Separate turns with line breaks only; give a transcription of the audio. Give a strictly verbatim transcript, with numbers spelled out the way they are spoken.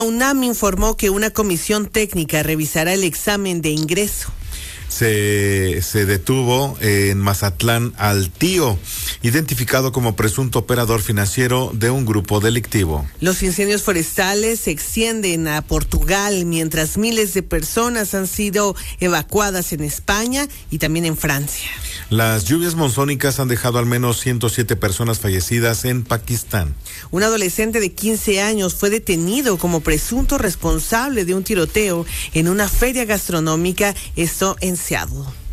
UNAM informó que una comisión técnica revisará el examen de ingreso.
Se, se detuvo en Mazatlán al tío, identificado como presunto operador financiero de un grupo delictivo.
Los incendios forestales se extienden a Portugal, mientras miles de personas han sido evacuadas en España y también en Francia.
Las lluvias monzónicas han dejado al menos ciento siete personas fallecidas en Pakistán.
Un adolescente de quince años fue detenido como presunto responsable de un tiroteo en una feria gastronómica, esto en Seattle.